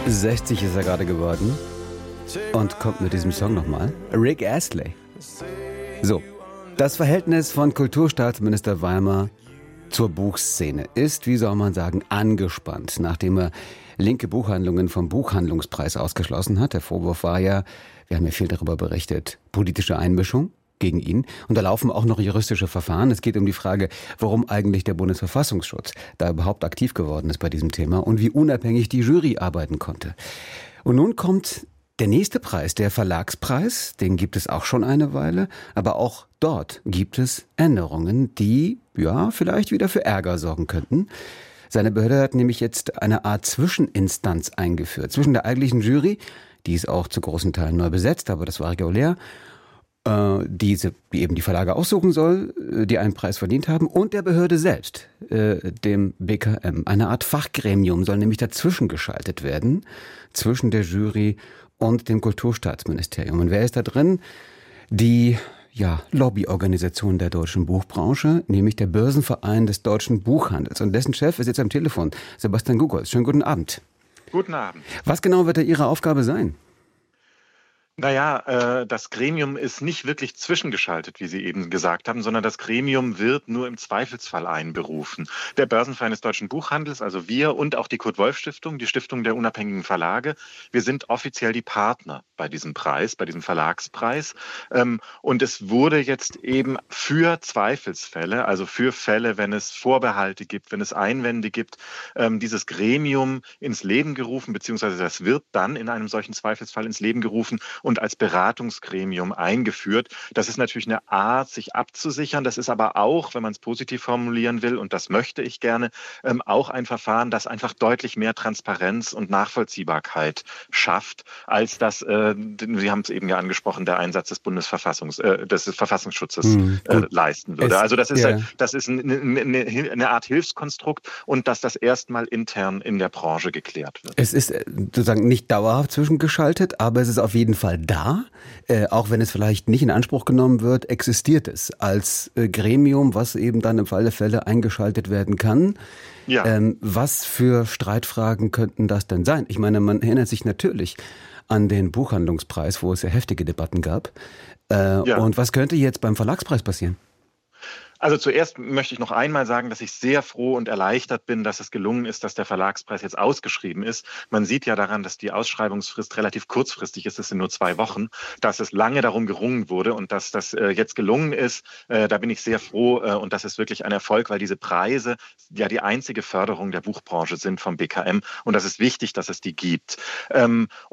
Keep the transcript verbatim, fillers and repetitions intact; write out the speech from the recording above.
sechzig ist er gerade geworden und kommt mit diesem Song nochmal. Rick Astley. So, das Verhältnis von Kulturstaatsminister Weimer zur Buchszene ist, wie soll man sagen, angespannt, nachdem er linke Buchhandlungen vom Buchhandlungspreis ausgeschlossen hat. Der Vorwurf war ja, wir haben ja viel darüber berichtet, politische Einmischung gegen ihn. Und da laufen auch noch juristische Verfahren. Es geht um die Frage, warum eigentlich der Bundesverfassungsschutz da überhaupt aktiv geworden ist bei diesem Thema und wie unabhängig die Jury arbeiten konnte. Und nun kommt der nächste Preis, der Verlagspreis, den gibt es auch schon eine Weile, aber auch dort gibt es Änderungen, die, ja, vielleicht wieder für Ärger sorgen könnten. Seine Behörde hat nämlich jetzt eine Art Zwischeninstanz eingeführt, zwischen der eigentlichen Jury, die ist auch zu großen Teilen neu besetzt, aber das war regulär, äh, diese, die eben die Verlage aussuchen soll, die einen Preis verdient haben, und der Behörde selbst, äh, dem B K M. Eine Art Fachgremium soll nämlich dazwischen geschaltet werden, zwischen der Jury und dem Kulturstaatsministerium. Und wer ist da drin? Die ja, Lobbyorganisation der deutschen Buchbranche, nämlich der Börsenverein des deutschen Buchhandels. Und dessen Chef ist jetzt am Telefon, Sebastian Gugolz. Schönen guten Abend. Guten Abend. Was genau wird da Ihre Aufgabe sein? Naja, äh, das Gremium ist nicht wirklich zwischengeschaltet, wie Sie eben gesagt haben, sondern das Gremium wird nur im Zweifelsfall einberufen. Der Börsenverein des deutschen Buchhandels, also wir und auch die Kurt-Wolf-Stiftung, die Stiftung der unabhängigen Verlage, wir sind offiziell die Partner bei diesem Preis, bei diesem Verlagspreis. Ähm, und es wurde jetzt eben für Zweifelsfälle, also für Fälle, wenn es Vorbehalte gibt, wenn es Einwände gibt, ähm, dieses Gremium ins Leben gerufen, beziehungsweise das wird dann in einem solchen Zweifelsfall ins Leben gerufen und als Beratungsgremium eingeführt. Das ist natürlich eine Art, sich abzusichern. Das ist aber auch, wenn man es positiv formulieren will, und das möchte ich gerne, ähm, auch ein Verfahren, das einfach deutlich mehr Transparenz und Nachvollziehbarkeit schafft, als das, äh, Sie haben es eben ja angesprochen, der Einsatz des Bundesverfassungs, äh, des Verfassungsschutzes Hm, äh, leisten würde. Es, also das ist, ja. äh, das ist eine, eine, eine Art Hilfskonstrukt und dass das erstmal intern in der Branche geklärt wird. Es ist äh, sozusagen nicht dauerhaft zwischengeschaltet, aber es ist auf jeden Fall da, äh, auch wenn es vielleicht nicht in Anspruch genommen wird, existiert es als äh, Gremium, was eben dann im Fall der Fälle eingeschaltet werden kann. Ja. Ähm, was für Streitfragen könnten das denn sein? Ich meine, man erinnert sich natürlich an den Buchhandlungspreis, wo es ja heftige Debatten gab. Äh, Ja. Und was könnte jetzt beim Verlagspreis passieren? Also zuerst möchte ich noch einmal sagen, dass ich sehr froh und erleichtert bin, dass es gelungen ist, dass der Verlagspreis jetzt ausgeschrieben ist. Man sieht ja daran, dass die Ausschreibungsfrist relativ kurzfristig ist. Es sind nur zwei Wochen, dass es lange darum gerungen wurde und dass das äh, jetzt gelungen ist. Äh, da bin ich sehr froh äh, und das ist wirklich ein Erfolg, weil diese Preise ja die einzige Förderung der Buchbranche sind vom B K M und das ist wichtig, dass es die gibt. Ähm,